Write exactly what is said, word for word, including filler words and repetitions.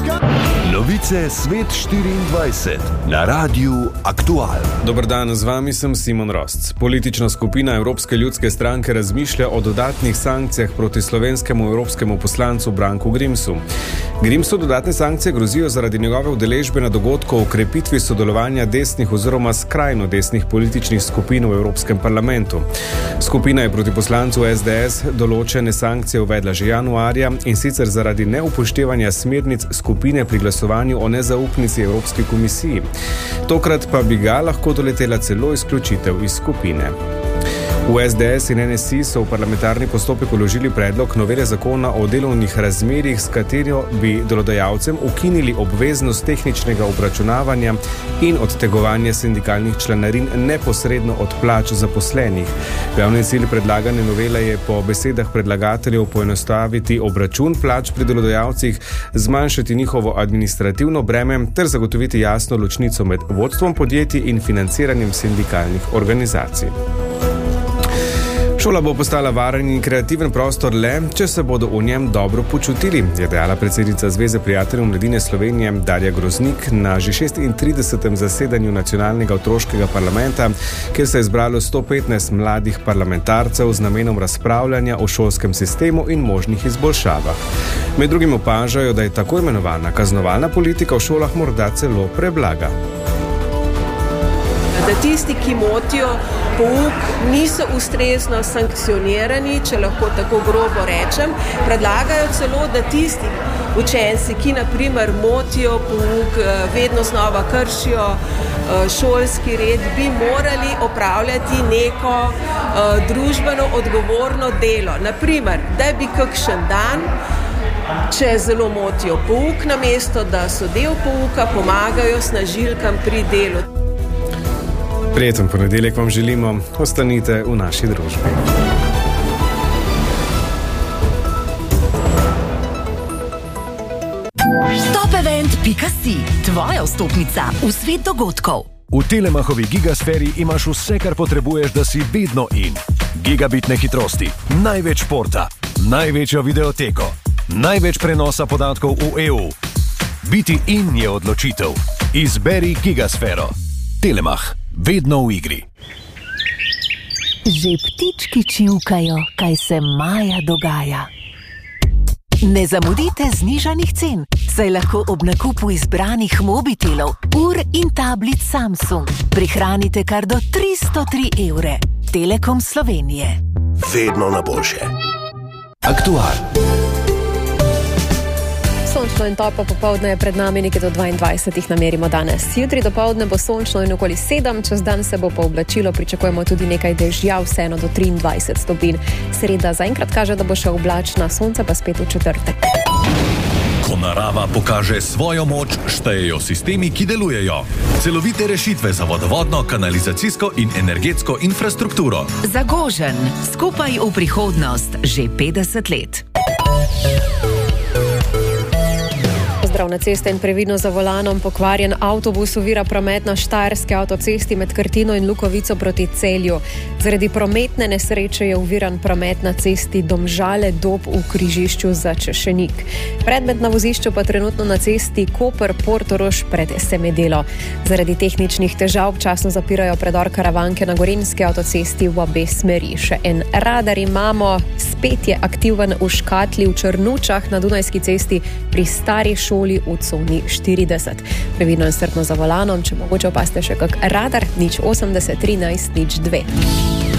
Novice Svet štiriindvajset na Radiu Aktual. Dober dan, z vami sem Simon Rosc. Politična skupina Evropske ljudske stranke razmišlja o dodatnih sankcijah proti slovenskemu evropskemu poslancu Branku Grimsu. Grimsu dodatne sankcije grozijo zaradi njegove udeležbe na dogodku o krepitvi sodelovanja desnih oziroma skrajno desnih političnih skupin v Evropskem parlamentu. Skupina je proti poslancu S D S določene sankcije uvedla že januarja, in sicer zaradi neupoštevanja smernic skupine pri glasovanju o nezaupnici Evropski komisiji. Tokrat pa bi ga lahko doletela celo izključitev iz skupine. V S D S in N S I so v parlamentarni postopek vložili predlog novele zakona o delovnih razmerjih, s katero bi delodajalcem ukinili obveznost tehničnega obračunavanja in odtegovanja sindikalnih članarin neposredno od plač zaposlenih. Glavni cilj predlagane novele je po besedah predlagateljev poenostaviti obračun plač pri delodajalcih, zmanjšati njihovo administrativno breme ter zagotoviti jasno ločnico med vodstvom podjetij in financiranjem sindikalnih organizacij. Šola bo postala varen in kreativen prostor le, če se bodo v njem dobro počutili, je dejala predsednica Zveze prijateljev mladine Slovenije Darja Groznik na že šestintridesetem zasedanju nacionalnega otroškega parlamenta, kjer se je zbralo sto petnajst mladih parlamentarcev z namenom razpravljanja o šolskem sistemu in možnih izboljšavah. Med drugim opažajo, da je tako imenovana kaznovalna politika v šolah morda celo preblaga. Da tisti, ki motijo pouk, niso ustrezno sankcionirani, če lahko tako grobo rečem. Predlagajo celo, da tisti učenci, ki na primer motijo pouk, vedno znova kršijo šolski red, bi morali opravljati neko družbeno odgovorno delo. Na primer, da bi kakšen dan, če zelo motijo pouk, namesto da so del pouka, pomagajo snažilkam pri delu. Prijeten ponedeljek vam želimo, ostanite v naši družbi. Topevent pika si, tvoja vstopnica v svet dogodkov. V Telemachovi Gigasferi imaš vse, kar potrebuješ, da si vedno in. Gigabitne hitrosti, največ športa, največjo videoteko, največ prenosa podatkov v E U. Biti in je odločitev. Izberi Gigasfero. Telemach. Vedno v igri. Že ptički čivkajo, kaj se maja dogaja. Ne zamudite znižanih cen, saj lahko ob nakupu izbranih mobitelov, ur in tablic Samsung prihranite kar do tristo tri evre. Telekom Slovenije. Vedno na boljše. Aktual. Sončno in toplo popoldne je pred nami, nekaj do dvaindvajsetih namerimo danes. Jutri dopoldne bo sončno in okoli sedem, čez dan se bo pooblačilo, pričakujemo tudi nekaj dežja, vseeno do triindvajset stopinj. Sreda zaenkrat kaže, da bo še oblačna, sonce pa spet v četrtek. Ko narava pokaže svojo moč, štejejo sistemi, ki delujejo. Celovite rešitve za vodovodno, kanalizacijsko in energetsko infrastrukturo. Zagožen, skupaj v prihodnost, že petdeset let. Na ceste in previdno za volanom, pokvarjen avtobus ovira promet na Štajerski avtocesti med Krtino in Lukovico proti Celju. Zaradi prometne nesreče je oviran promet na cesti Domžale-Dob v križišču za Češenik. Predmet na vozišču pa trenutno na cesti Koper-Portorož pred Semedelo. Zaradi tehničnih težav občasno zapirajo predor Karavanke na Gorenjski avtocesti v obe smeri. Še en radar imamo, spet je aktiven v Škatli v Črnučah na Dunajski cesti pri stari šoli v coni štirideset. Previdno in strpno za volanom, če mogoče opazite še kak radar, nič osemdeset trinajst nič dve.